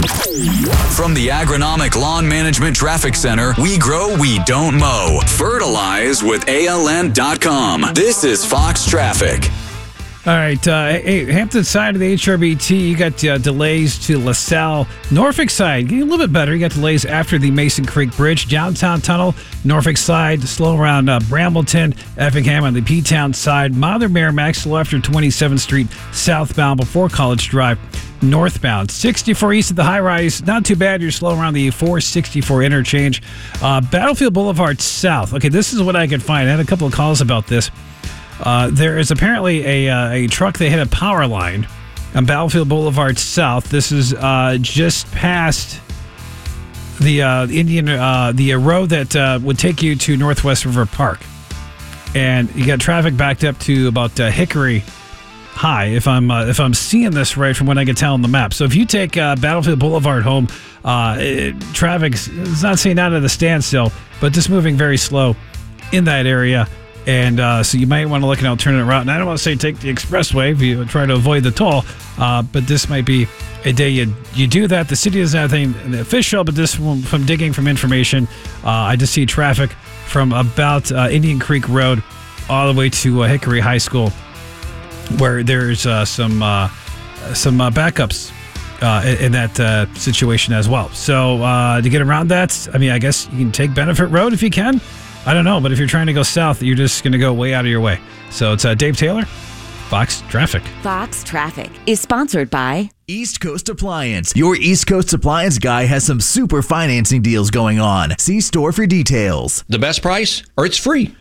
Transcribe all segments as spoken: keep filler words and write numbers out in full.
From the Agronomic Lawn Management Traffic Center, we grow, we don't mow. Fertilize with A L N dot com. This is Fox Traffic. All right, uh, hey, Hampton side of the H R B T, you got uh, delays to LaSalle. Norfolk side, getting a little bit better. You got delays after the Mason Creek Bridge. Downtown Tunnel, Norfolk side, slow around uh, Brambleton, Effingham on the P-Town side. Mother Merrimack, slow after twenty-seventh Street, southbound before College Drive, northbound. sixty-four east of the high-rise, not too bad. You're slow around the four sixty-four interchange. Uh, Battlefield Boulevard south. Okay, this is what I could find. I had a couple of calls about this. Uh, there is apparently a uh, a truck that hit a power line on Battlefield Boulevard South. This is uh, just past the uh, Indian uh, the uh, road that uh, would take you to Northwest River Park, and you got traffic backed up to about uh, Hickory High. If I'm uh, if I'm seeing this right from what I can tell on the map. So if you take uh, Battlefield Boulevard home, uh, it, traffic's it's not saying out at a standstill, but just moving very slow in that area. And uh, so you might want to look at an alternate route. And I don't want to say take the expressway if you try to avoid the toll, uh, but this might be a day you you do that. The city doesn't have anything official, but this from, from digging from information, uh, I just see traffic from about uh, Indian Creek Road all the way to uh, Hickory High School, where there's uh, some uh, some uh, backups uh, in, in that uh, situation as well. So uh, to get around that, I mean, I guess you can take Benefit Road if you can. I don't know, but if you're trying to go south, you're just going to go way out of your way. So it's uh, Dave Taylor, Fox Traffic. Fox Traffic is sponsored by East Coast Appliance. Your East Coast Appliance guy has some super financing deals going on. See store for details. The best price, or it's free.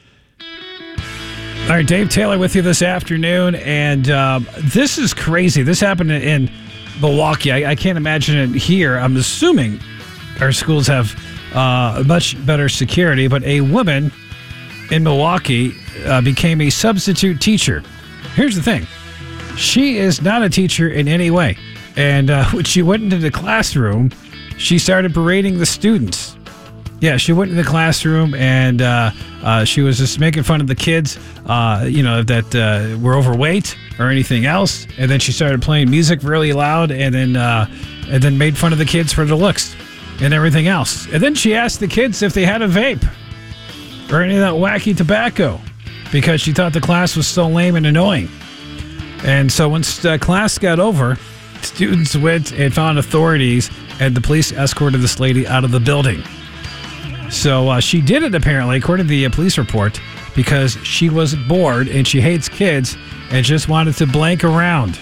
All right, Dave Taylor with you this afternoon, and um, this is crazy. This happened in Milwaukee. I, I can't imagine it here. I'm assuming our schools have uh, much better security, but a woman in Milwaukee uh, became a substitute teacher. Here's the thing. She is not a teacher in any way. And uh, when she went into the classroom, she started berating the students. Yeah, she went into the classroom and uh, uh, she was just making fun of the kids, uh, you know, that uh, were overweight or anything else. And then she started playing music really loud and then uh, and then made fun of the kids for their looks and everything else. And then she asked the kids if they had a vape or any of that wacky tobacco because she thought the class was so lame and annoying. And so once the class got over, students went and found authorities and the police escorted this lady out of the building. So uh, she did it, apparently, according to the uh, police report, because she was bored and she hates kids and just wanted to blank around.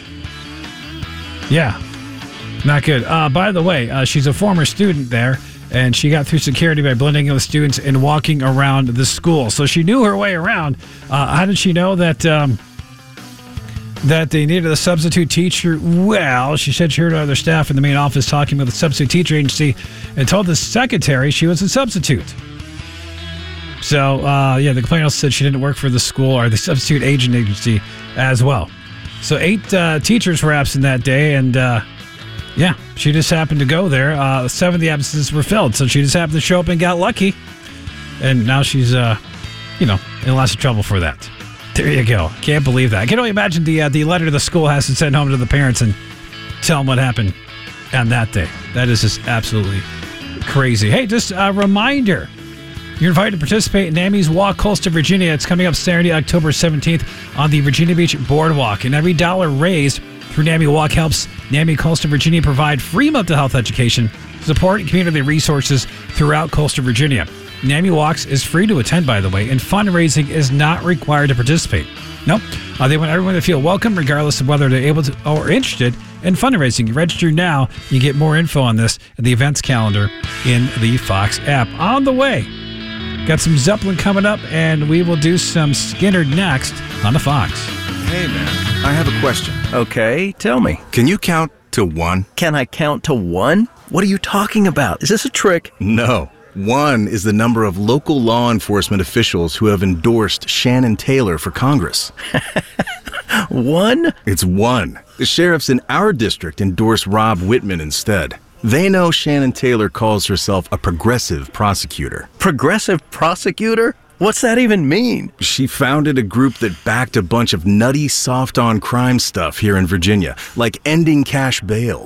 Yeah, not good. Uh, by the way, uh, she's a former student there, and she got through security by blending in with students and walking around the school. So she knew her way around. Uh, how did she know that... Um, that they needed a substitute teacher? Well, she said she heard other staff in the main office talking with the substitute teacher agency and told the secretary she was a substitute. So, uh, yeah, the complaint also said she didn't work for the school or the substitute agent agency as well. So eight uh, teachers were absent that day, and, uh, yeah, she just happened to go there. Uh, seven of the absences were filled, so she just happened to show up and got lucky. And now she's, uh, you know, in lots of trouble for that. There you go. Can't believe that. I can only imagine the uh, the letter the school has to send home to the parents and tell them what happened on that day. That is just absolutely crazy. Hey, just a reminder. You're invited to participate in NAMI's Walk Coastal Virginia. It's coming up Saturday, October seventeenth on the Virginia Beach Boardwalk. And every dollar raised through NAMI Walk helps NAMI Coastal Virginia provide free mental health education, support, and community resources throughout Coastal Virginia. NAMI Walks is free to attend, by the way, and fundraising is not required to participate. Nope. Uh, they want everyone to feel welcome, regardless of whether they're able to or interested in fundraising. You register now. You get more info on this in the events calendar in the Fox app. On the way, got some Zeppelin coming up, and we will do some Skinner next on the Fox. Hey, man, I have a question. Okay, tell me. Can you count to one? Can I count to one? What are you talking about? Is this a trick? No. One is the number of local law enforcement officials who have endorsed Shannon Taylor for Congress. One? It's one. The sheriffs in our district endorsed Rob Whitman instead. They know Shannon Taylor calls herself a progressive prosecutor. Progressive prosecutor? What's that even mean? She founded a group that backed a bunch of nutty, soft-on crime stuff here in Virginia, like ending cash bail.